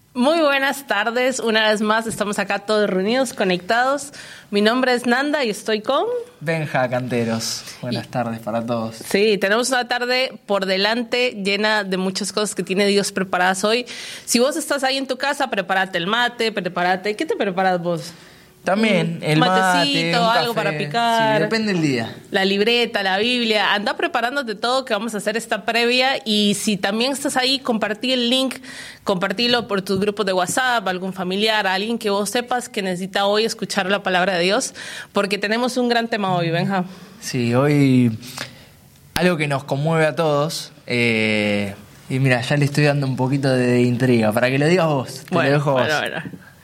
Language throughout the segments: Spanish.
Muy buenas tardes, una vez más estamos acá todos reunidos, conectados. Mi nombre es Nanda y estoy con... Benja Canteros. Buenas tardes para todos. Sí, tenemos una tarde por delante llena de muchas cosas que tiene Dios preparadas hoy. Si vos estás ahí en tu casa, prepárate el mate, prepárate... ¿Qué te preparas vos? También el matecito, mate, algo para picar. Sí, depende del día. La libreta, la Biblia. Anda preparándote todo que vamos a hacer esta previa. Y si también estás ahí, compartí el link, compartilo por tus grupos de WhatsApp, algún familiar, alguien que vos sepas que necesita hoy escuchar la palabra de Dios, porque tenemos un gran tema hoy, Benja. Sí, hoy algo que nos conmueve a todos. Y mira, ya le estoy dando un poquito de intriga para que lo digas vos. Te lo dejo vos. Bueno.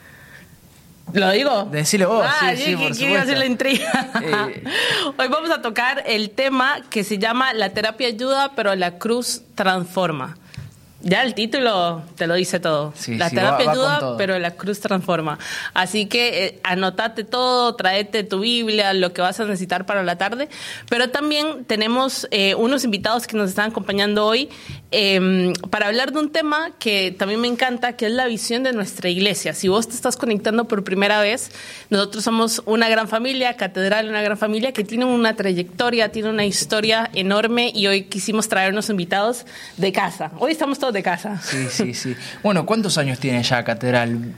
¿Lo digo? Decilo vos, sí, por supuesto. Quiero hacer la intriga. Hoy vamos a tocar el tema que se llama La terapia ayuda, pero la cruz transforma. Ya el título te lo dice todo. Sí, la terapia va ayuda, pero la cruz transforma. Así que anotate todo, tráete tu Biblia, lo que vas a necesitar para la tarde. Pero también tenemos unos invitados que nos están acompañando hoy para hablar de un tema que también me encanta, que es la visión de nuestra iglesia. Si vos te estás conectando por primera vez, nosotros somos una gran familia, Catedral, una gran familia que tiene una trayectoria, tiene una historia enorme, y hoy quisimos traernos invitados de casa. Hoy estamos todos de casa. Sí. Bueno, ¿cuántos años tiene ya Catedral?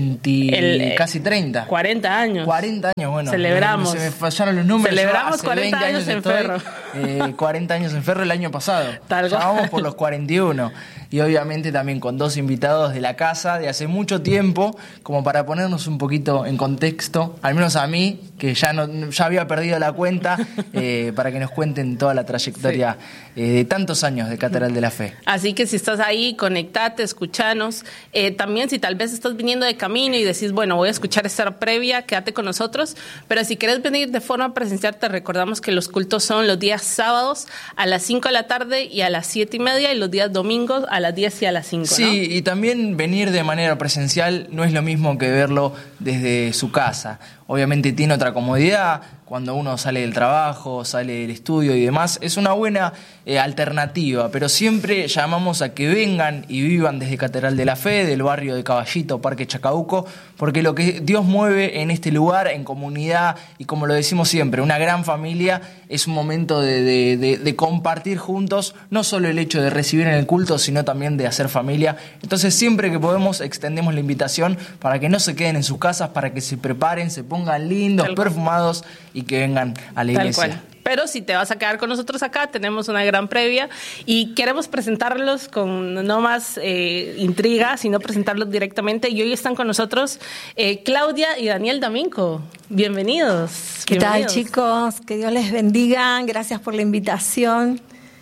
Casi 30. 40 años. 40 años, bueno. Celebramos. Se me fallaron los números. Celebramos 40 años en Ferro. 40 años en Ferro el año pasado. Ya vamos por los 41. Y obviamente también con dos invitados de la casa de hace mucho tiempo, como para ponernos un poquito en contexto, al menos a mí, que ya había perdido la cuenta, para que nos cuenten toda la trayectoria de tantos años de Catedral de la Fe. Así que si estás ahí, conectate, escuchanos. También si tal vez estás viniendo de camino y decís, bueno, voy a escuchar esta previa, quédate con nosotros. Pero si querés venir de forma presencial, te recordamos que los cultos son los días sábados a las 5 de la tarde y a las 7:30, y los días domingos a las 10 y a las 5, ¿no? Sí, y también venir de manera presencial no es lo mismo que verlo desde su casa. Obviamente tiene otra comodidad cuando uno sale del trabajo, sale del estudio y demás. Es una buena alternativa, pero siempre llamamos a que vengan y vivan desde Catedral de la Fe, del barrio de Caballito, Parque Chacabuco, porque lo que Dios mueve en este lugar, en comunidad, y como lo decimos siempre, una gran familia, es un momento de compartir juntos, no solo el hecho de recibir en el culto, sino también de hacer familia. Entonces siempre que podemos extendemos la invitación para que no se queden en sus casas, para que se preparen, se pongan lindos, perfumados, y que vengan a la iglesia. Tal cual. Pero si te vas a quedar con nosotros acá, tenemos una gran previa y queremos presentarlos con no más intriga, sino presentarlos directamente. Y hoy están con nosotros Claudia y Daniel D'Amico. Bienvenidos. ¿Qué tal, chicos? Que Dios les bendiga. Gracias por la invitación.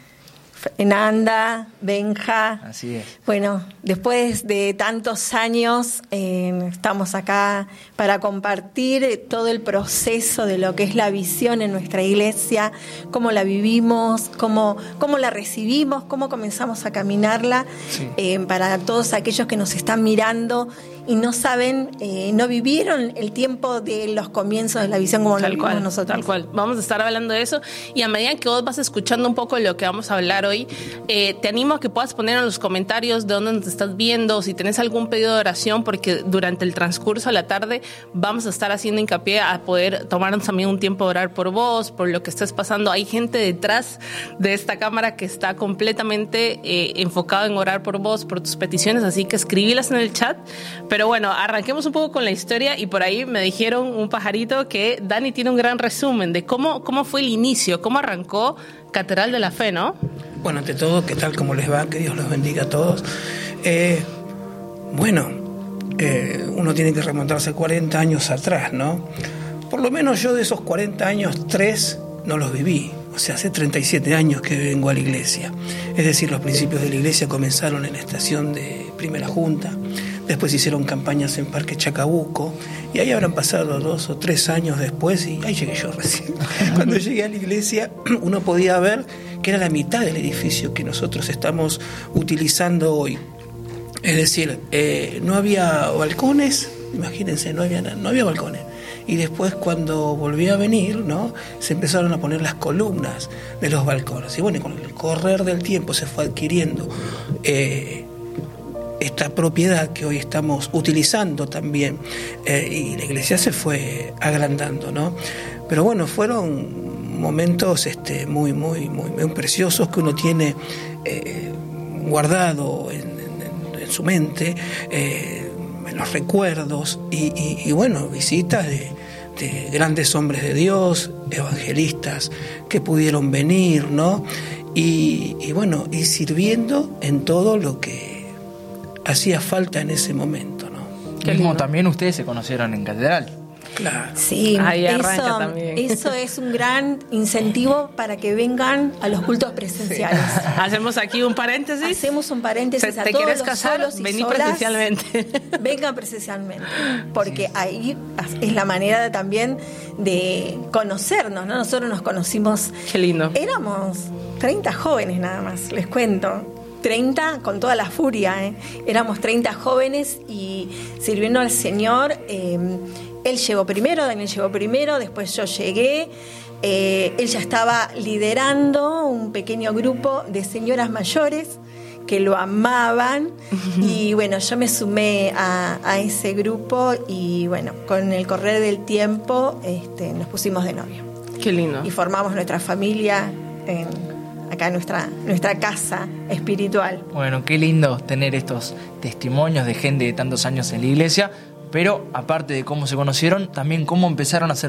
Nanda, Benja. Así es. Bueno, después de tantos años estamos acá para compartir todo el proceso de lo que es la visión en nuestra iglesia, cómo la vivimos, cómo la recibimos, cómo comenzamos a caminarla, para todos aquellos que nos están mirando y no saben, no vivieron el tiempo de los comienzos de la visión como lo vivimos nosotros. Tal cual, vamos a estar hablando de eso, y a medida que vos vas escuchando un poco de lo que vamos a hablar hoy, te animo a que puedas poner en los comentarios de dónde nos estás viendo, si tenés algún pedido de oración, porque durante el transcurso de la tarde vamos a estar haciendo hincapié a poder tomarnos también un tiempo de orar por vos, por lo que estés pasando. Hay gente detrás de esta cámara que está completamente enfocado en orar por vos, por tus peticiones, así que escribílas en el chat. Pero bueno, arranquemos un poco con la historia, y por ahí me dijeron un pajarito que Dani tiene un gran resumen de cómo fue el inicio, cómo arrancó Catedral de la Fe, ¿no? Bueno, ante todo, ¿qué tal? ¿Cómo les va? Que Dios los bendiga a todos. Uno tiene que remontarse 40 años atrás, ¿no? Por lo menos yo de esos 40 años, 3 no los viví. O sea, hace 37 años que vengo a la iglesia. Es decir, los principios de la iglesia comenzaron en la estación de Primera Junta. Después hicieron campañas en Parque Chacabuco, y ahí habrán pasado 2 o 3 años después, y ahí llegué yo recién. Cuando llegué a la iglesia, uno podía ver que era la mitad del edificio que nosotros estamos utilizando hoy. Es decir, no había balcones, imagínense, no había balcones. Y después, cuando volví a venir, ¿no?, se empezaron a poner las columnas de los balcones. Y bueno, con el correr del tiempo se fue adquiriendo esta propiedad que hoy estamos utilizando también, y la iglesia se fue agrandando, ¿no? Pero bueno, fueron momentos muy, muy, muy, muy preciosos que uno tiene guardado en su mente, en los recuerdos, y bueno, visitas de grandes hombres de Dios, evangelistas que pudieron venir, ¿no? Y bueno, y sirviendo en todo lo que hacía falta en ese momento, ¿no? Mismo también ustedes se conocieron en catedral. Claro. Sí, ahí arranca también. Eso es un gran incentivo para que vengan a los cultos presenciales. Sí. Hacemos aquí un paréntesis. Hacemos un paréntesis. ¿Te querés casar? Vení presencialmente. Vengan presencialmente, porque ahí es la manera también de conocernos, ¿no? Nosotros nos conocimos. Qué lindo. Éramos 30 jóvenes nada más, les cuento. 30 con toda la furia, Éramos 30 jóvenes y sirviendo al Señor. Él llegó primero, Daniel llegó primero, después yo llegué. Él ya estaba liderando un pequeño grupo de señoras mayores que lo amaban. Y bueno, yo me sumé a ese grupo y bueno, con el correr del tiempo nos pusimos de novio. Qué lindo. Y formamos nuestra familia acá en nuestra casa espiritual. Bueno, qué lindo tener estos testimonios de gente de tantos años en la iglesia, pero aparte de cómo se conocieron, también cómo empezaron a ser